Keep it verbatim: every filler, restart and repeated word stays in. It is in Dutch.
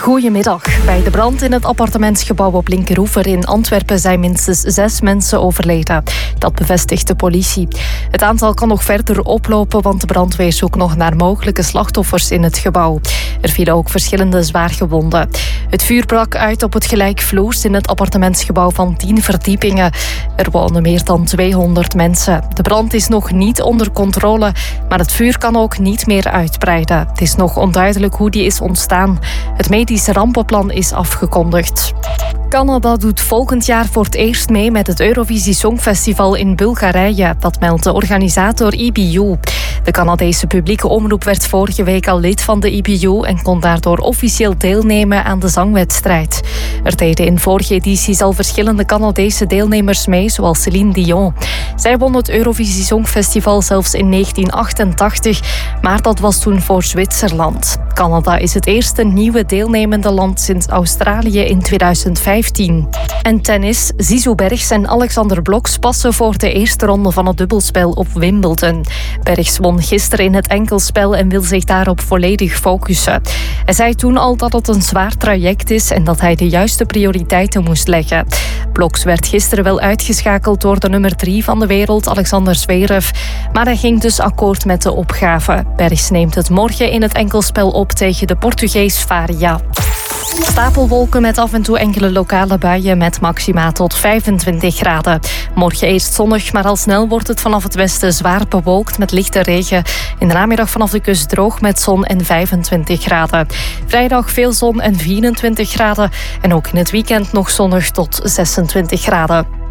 Goedemiddag. Bij de brand in het appartementsgebouw op Linkeroever in Antwerpen zijn minstens zes mensen overleden. Dat bevestigt de politie. Het aantal kan nog verder oplopen, want de brandweer zoekt nog naar mogelijke slachtoffers in het gebouw. Er vielen ook verschillende zwaargewonden. Het vuur brak uit op het gelijkvloers in het appartementsgebouw van tien verdiepingen. Er wonen meer dan tweehonderd mensen. De brand is nog niet onder controle, maar het vuur kan ook niet meer uitbreiden. Het is nog onduidelijk hoe die is ontstaan. Het medisch rampenplan is afgekondigd. Canada doet volgend jaar voor het eerst mee met het Eurovisie Songfestival in Bulgarije. Dat meldt de organisator I B U. De Canadese publieke omroep werd vorige week al lid van de I B U en kon daardoor officieel deelnemen aan de zangwedstrijd. Er deden in vorige edities al verschillende Canadese deelnemers mee, zoals Céline Dion. Zij won het Eurovisie Songfestival zelfs in negentien achtentachtig, maar dat was toen voor Zwitserland. Canada is het eerste nieuwe deelnemende land sinds Australië in tweeduizend vijftien. En tennis. Zizou Bergs en Alexander Bloks passen voor de eerste ronde van het dubbelspel op Wimbledon. Bergs won gisteren in het enkelspel en wil zich daarop volledig focussen. Hij zei toen al dat het een zwaar traject is en dat hij de juiste prioriteiten moest leggen. Bloks werd gisteren wel uitgeschakeld door de nummer drie van de wereld, Alexander Zverev, maar hij ging dus akkoord met de opgave. Bergs neemt het morgen in het enkelspel op tegen de Portugees Faria. Stapelwolken met af en toe enkele lokale buien met maxima tot vijfentwintig graden. Morgen eerst zonnig, maar al snel wordt het vanaf het westen zwaar bewolkt met lichte regen. In de namiddag vanaf de kust droog met zon en vijfentwintig graden. Vrijdag veel zon en vierentwintig graden. En ook in het weekend nog zonnig tot zesentwintig graden.